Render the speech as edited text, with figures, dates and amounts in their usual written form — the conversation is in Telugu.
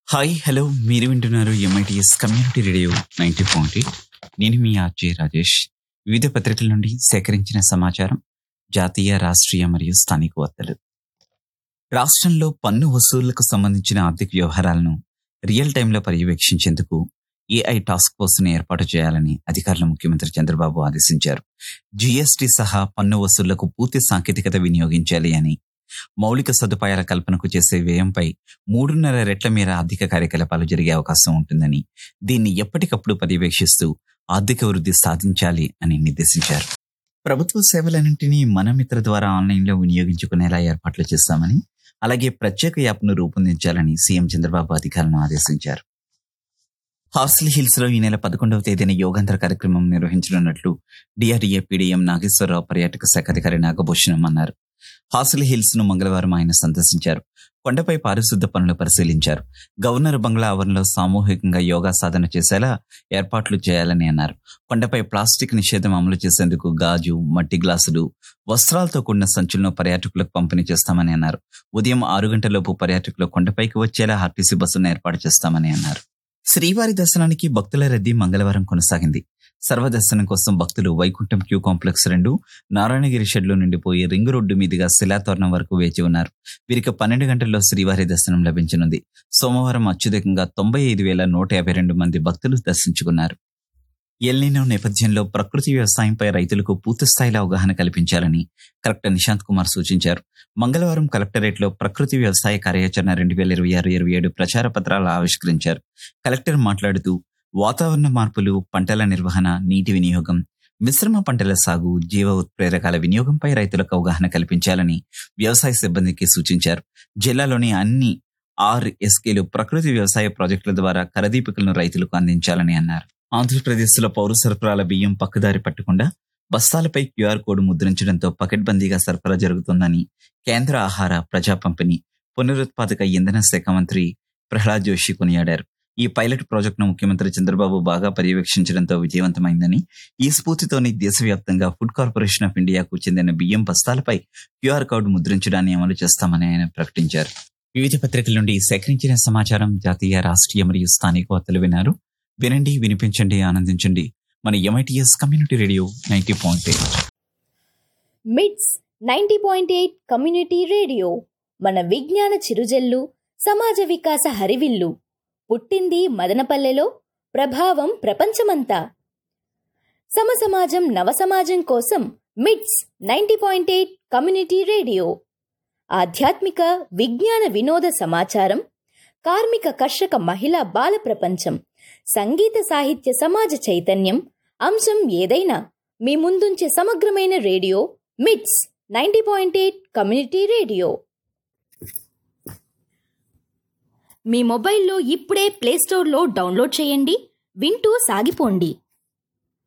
హాయ్ హలో మీరు వింటున్నారు ఎంఐటిఎస్ కమ్యూనిటీ రేడియో 90.8. నేను మీ ఆర్జే రాజేష్. వివిధ పత్రికల నుండి సేకరించిన సమాచారం, జాతీయ రాష్ట్రీయ మరియు స్థానిక వార్తలు. రాష్ట్రంలో పన్ను వసూళ్లకు సంబంధించిన ఆర్థిక వ్యవహారాలను రియల్ టైంలో పర్యవేక్షించేందుకు ఏఐ టాస్క్ ఫోర్స్ను ఏర్పాటు చేయాలని అధికారులు ముఖ్యమంత్రి చంద్రబాబు ఆదేశించారు. జీఎస్టీ సహా పన్ను వసూళ్లకు పూర్తి సాంకేతికత వినియోగించాలి అని, మౌలిక సదుపాయాల కల్పనకు చేసే వ్యయంపై 3.5 రెట్ల మేర ఆర్థిక కార్యకలాపాలు జరిగే అవకాశం ఉంటుందని, దీన్ని ఎప్పటికప్పుడు పర్యవేక్షిస్తూ ఆర్థిక వృద్ధి సాధించాలి అని నిర్దేశించారు. ప్రభుత్వ సేవలన్నింటినీ మన మిత్ర ద్వారా ఆన్లైన్లో వినియోగించుకునేలా ఏర్పాట్లు చేస్తామని, అలాగే ప్రత్యేక యాప్ను రూపొందించాలని సీఎం చంద్రబాబు అధికారులను ఆదేశించారు. హార్సిలీ హిల్స్ లో ఈ నెల 11వ తేదీన యోగాంధ్ర కార్యక్రమం నిర్వహించనున్నట్లు డిఆర్డీఏ పీడీఎం నాగేశ్వరరావు, పర్యాటక శాఖ అధికారి నాగభూషణం అన్నారు. హార్సిలీ హిల్స్ ను మంగళవారం ఆయన సందర్శించారు. కొండపై పారిశుద్ధ పనులు పరిశీలించారు. గవర్నర్ బంగ్లా ఆవరణలో సామూహికంగా యోగా సాధన చేసేలా ఏర్పాట్లు చేయాలని అన్నారు. కొండపై ప్లాస్టిక్ నిషేధం అమలు చేసేందుకు గాజు, మట్టి గ్లాసులు, వస్త్రాలతో కూడిన సంచులను పర్యాటకులకు పంపిణీ చేస్తామని అన్నారు. ఉదయం 6 గంటలలోపు పర్యాటకులు కొండపైకి వచ్చేలా ఆర్టీసీ బస్సును ఏర్పాటు చేస్తామని అన్నారు. శ్రీవారి దర్శనానికి భక్తుల రద్దీ మంగళవారం కొనసాగింది. సర్వదర్శనం కోసం భక్తులు వైకుంఠం క్యూ కాంప్లెక్స్ 2, నారాయణగిరి షెడ్లో నిండిపోయి రింగు రోడ్డు మీదుగా శిలాతోరణం వరకు వేచి ఉన్నారు. వీరికి 12 గంటల్లో శ్రీవారి దర్శనం లభించనుంది. సోమవారం అత్యధికంగా 95,152 మంది భక్తులు దర్శించుకున్నారు. ఎల్నినో నేపథ్యంలో ప్రకృతి వ్యవసాయంపై రైతులకు పూర్తి స్థాయిలో అవగాహన కల్పించాలని కలెక్టర్ నిశాంత్ కుమార్ సూచించారు. మంగళవారం కలెక్టరేట్లో ప్రకృతి వ్యవసాయ కార్యాచరణ 2026-27 ప్రచార పత్రాలు ఆవిష్కరించారు. కలెక్టర్ మాట్లాడుతూ, వాతావరణ మార్పులు, పంటల నిర్వహణ, నీటి వినియోగం, మిశ్రమ పంటల సాగు, జీవ ఉత్ప్రేరకాల వినియోగంపై రైతులకు అవగాహన కల్పించాలని వ్యవసాయ సిబ్బందికి సూచించారు. జిల్లాలోని అన్ని 6 ఎస్కేలు ప్రకృతి వ్యవసాయ ప్రాజెక్టుల ద్వారా కరదీపికలను రైతులకు అందించాలని అన్నారు. ఆంధ్రప్రదేశ్లో పౌర సరఫరాల బియ్యం పక్కదారి పట్టకుండా బస్తాలపై క్యూఆర్ కోడ్ ముద్రించడంతో పకడ్బందీగా సరఫరా జరుగుతుందని కేంద్ర ఆహార, ప్రజా పంపిణీ, పునరుత్పాదక ఇంధన శాఖ మంత్రి ప్రహ్లాద్ జోషి కొనియాడారు. ఈ పైలట్ ప్రాజెక్టును ముఖ్యమంత్రి చంద్రబాబు బాగా పర్యవేక్షించడంతో విజయవంతమైందని, ఈ స్ఫూర్తితోనే దేశవ్యాప్తంగా ఫుడ్ కార్పొరేషన్ ఆఫ్ ఇండియాకు చెందిన బియ్యం బస్తాలపై క్యూఆర్ కోడ్ ముద్రించడాన్ని అమలు చేస్తామని ఆయన ప్రకటించారు. వివిధ పత్రికల నుండి సేకరించిన సమాచారం, జాతీయ, రాష్ట్రీయ మరియు స్థానిక వార్తలు విన్నారు. వినండి, వినిపించండి, ఆనందించండి. మన ఎంఐటిఎస్ కమ్యూనిటీ రేడియో 90.8. మిట్స్ 90.8 కమ్యూనిటీ రేడియో మన విజ్ఞాన చిరుజల్లు, సమాజ వికాస హరివిల్లు. పుట్టింది మదనపల్లెలో, ప్రభావం ప్రపంచమంతా. సమసమాజం, నవసమాజం కోసం మిట్స్ 90.8 కమ్యూనిటీ రేడియో. ఆధ్యాత్మిక, విజ్ఞాన, వినోద సమాచారం, కార్మిక, కర్షక, మహిళా, బాల ప్రపంచం, సంగీత, సాహిత్య, సమాజ చైతన్యం, అంశం ఏదైనా మీ ముందుంచే సమగ్రమైన రేడియో మిట్స్ 90.8 కమ్యూనిటీ రేడియో. మీ మొబైల్లో ఇప్పుడే ప్లేస్టోర్లో డౌన్లోడ్ చేయండి, వింటూ సాగిపోండి.